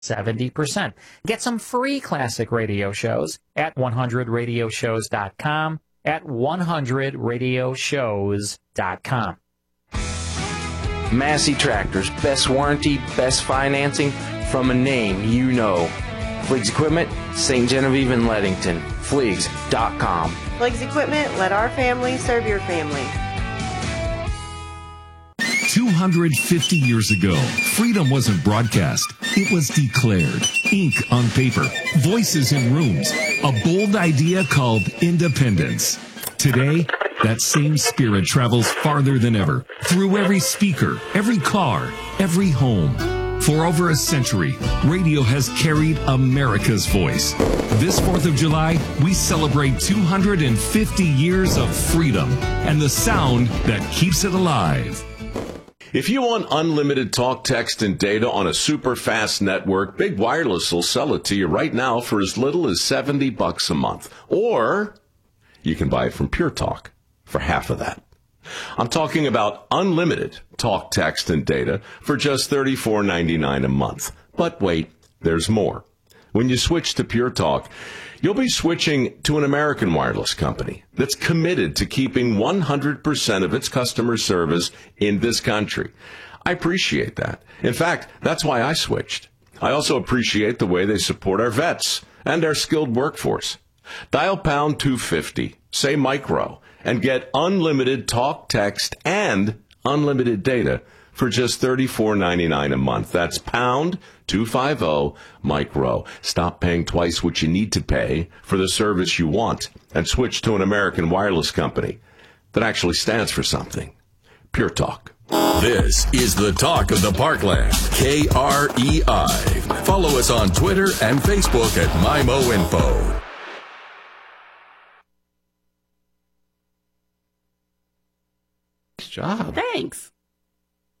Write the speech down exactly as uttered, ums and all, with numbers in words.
seventy percent. Get some free classic radio shows at one hundred radio shows dot com, at one hundred radio shows dot com. Massey Tractors, best warranty, best financing, from a name you know. Fleegs Equipment, Saint Genevieve and Leadington, fleegs dot com. Fleegs Equipment, let our family serve your family. two hundred fifty years ago, freedom wasn't broadcast. It was declared. Ink on paper, voices in rooms, a bold idea called independence. Today, that same spirit travels farther than ever, through every speaker, every car, every home. For over a century, radio has carried America's voice. This fourth of July, we celebrate two hundred fifty years of freedom and the sound that keeps it alive. If you want unlimited talk, text, and data on a super fast network, Big Wireless will sell it to you right now for as little as seventy bucks a month. Or you can buy it from Pure Talk for half of that. I'm talking about unlimited talk, text, and data for just thirty-four ninety-nine a month. But wait, there's more. When you switch to Pure Talk, you'll be switching to an American wireless company that's committed to keeping one hundred percent of its customer service in this country. I appreciate that. In fact, that's why I switched. I also appreciate the way they support our vets and our skilled workforce. Dial pound two fifty, say micro, and get unlimited talk, text, and unlimited data for just thirty-four ninety-nine a month. That's pound two fifty micro. Stop paying twice what you need to pay for the service you want and switch to an American wireless company that actually stands for something. Pure Talk. This is the talk of the Parkland, K R E I. Follow us on Twitter and Facebook at MyMoInfo. Nice job. Thanks.